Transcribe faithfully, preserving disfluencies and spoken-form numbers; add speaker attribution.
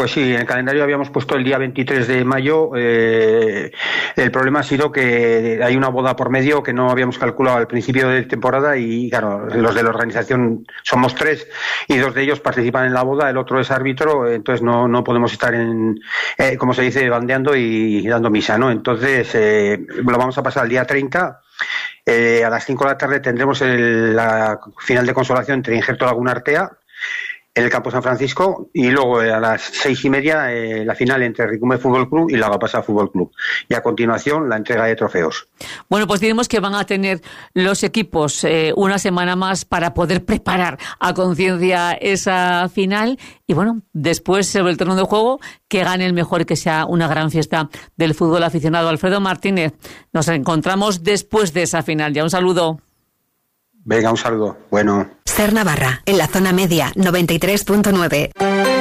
Speaker 1: Pues sí, en el calendario habíamos puesto el día veintitrés de mayo. Eh, el problema ha sido que hay una boda por medio que no habíamos calculado al principio de temporada y, claro, los de la organización somos tres y dos de ellos participan en la boda, el otro es árbitro, entonces no, no podemos estar en, eh, como se dice, bandeando y dando misa, ¿no? Entonces eh, lo vamos a pasar al día treinta. Eh, a las cinco de la tarde tendremos el, la final de consolación entre Injerto Laguna Artea en el campo San Francisco y luego eh, a las seis y media eh, la final entre Ricume Fútbol Club y Lagapasa Fútbol Club y a continuación la entrega de trofeos.
Speaker 2: Bueno, pues diremos que van a tener los equipos eh, una semana más para poder preparar a conciencia esa final y bueno, después sobre el terreno de juego que gane el mejor y que sea una gran fiesta del fútbol aficionado. Alfredo Martínez, nos encontramos después de esa final. Ya un saludo.
Speaker 1: Venga, un saludo. Bueno.
Speaker 3: Ser Navarra, en la zona media, noventa y tres punto nueve.